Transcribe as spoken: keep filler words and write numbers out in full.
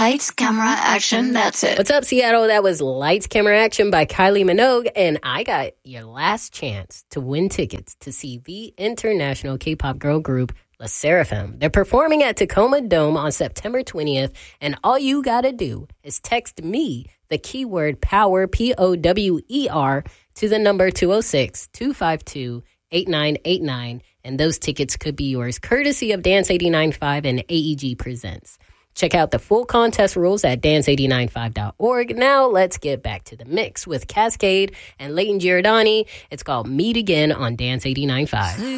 Lights, camera, action, that's it. What's up, Seattle? That was Lights, Camera, Action by Kylie Minogue, and I got your last chance to win tickets to see the international K-pop girl group LE SSERAFIM. They're performing at Tacoma Dome on September twentieth, and all you gotta do is text me the keyword POWER, P O W E R, to the number two oh six, two five two, eight nine eight nine, and those tickets could be yours, courtesy of Dance eighty-nine point five and A E G Presents. Check out the full contest rules at dance eight nine five dot org. Now let's get back to the mix with Cascade and Leighton Giordani. It's called Meet Again on Dance eighty-nine point five.